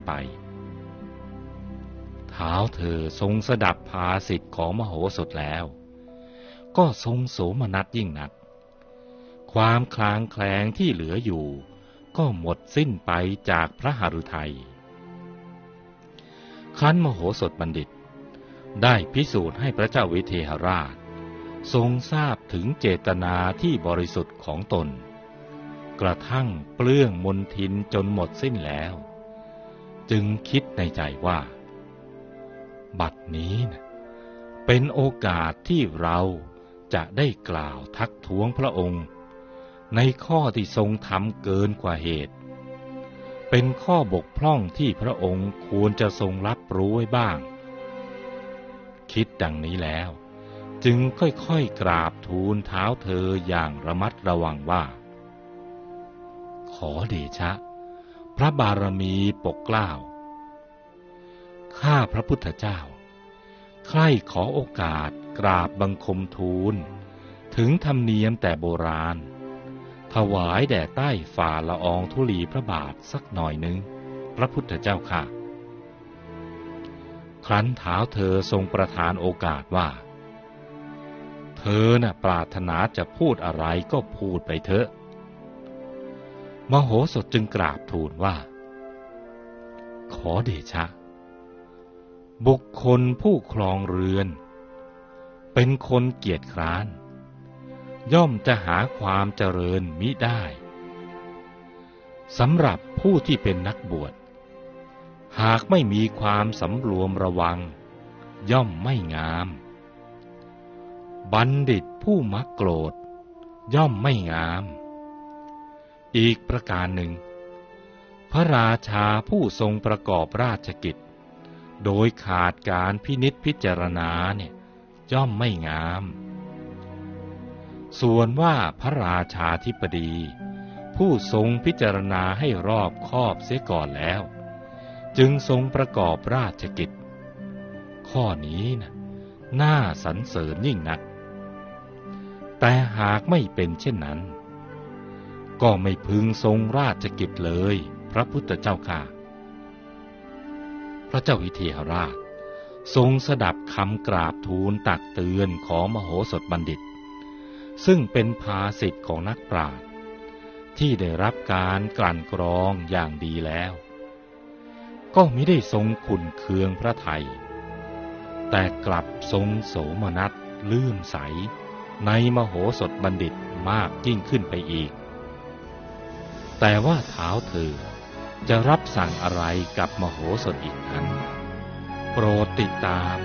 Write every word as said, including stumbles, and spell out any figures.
ไปท้าวเธอทรงสดับภาสิทธิ์ของมโหสถแล้วก็ทรงโสมนัสยิ่งนักความคลางแคลงที่เหลืออยู่ก็หมดสิ้นไปจากพระหฤทัยครั้นมโหสถบัณฑิตได้พิสูจน์ให้พระเจ้าวิเทหราชทรงทราบถึงเจตนาที่บริสุทธิ์ของตนกระทั่งเปลื้องมลทินจนหมดสิ้นแล้วจึงคิดในใจว่าบัดนี้นะเป็นโอกาสที่เราจะได้กล่าวทักท้วงพระองค์ในข้อที่ทรงทำเกินกว่าเหตุเป็นข้อบกพร่องที่พระองค์ควรจะทรงรับรู้ไว้บ้างคิดดังนี้แล้วจึงค่อยๆกราบทูลเท้าเธออย่างระมัดระวังว่าขอเดชะพระบารมีปกเกล้าข้าพระพุทธเจ้าใคร่ขอโอกาสกราบบังคมทูลถึงธรรมเนียมแต่โบราณถวายแด่ใต้ฝ่าละอองธุลีพระบาทสักหน่อยหนึ่งพระพุทธเจ้าค่ะครั้นเท้าเธอทรงประทานโอกาสว่าเธอน่ะปรารถนาจะพูดอะไรก็พูดไปเถอะมโหสถจึงกราบทูลว่าขอเดชะบุคคลผู้ครองเรือนเป็นคนเกียจคร้านย่อมจะหาความเจริญมิได้สำหรับผู้ที่เป็นนักบวชหากไม่มีความสำรวมระวังย่อมไม่งามบัณฑิตผู้มักโกรธย่อมไม่งามอีกประการหนึ่งพระราชาผู้ทรงประกอบราชกิจโดยขาดการพินิจพิจารณาเนี่ยย่อมไม่งามส่วนว่าพระราชาธิปดีผู้ทรงพิจารณาให้รอบคอบเสียก่อนแล้วจึงทรงประกอบราชกิจข้อนี้นะน่าสรรเสริญยิ่งนักแต่หากไม่เป็นเช่นนั้นก็ไม่พึงทรงราชกิจเลยพระพุทธเจ้าค่ะพระเจ้าวิเทหราชทรงสดับคำกราบทูลตักเตือนของมโหสถบัณฑิตซึ่งเป็นภาสิทธิ์ของนักปราชญ์ที่ได้รับการกลั่นกรองอย่างดีแล้วก็มิได้ทรงขุ่นเคืองพระทัยแต่กลับทรงโสมนัสเลื่อมใสในมโหสถบัณฑิตมากยิ่งขึ้นไปอีกแต่ว่าเท้าเธอจะรับสั่งอะไรกับมโหสถอีกนั้นโปรดติดตาม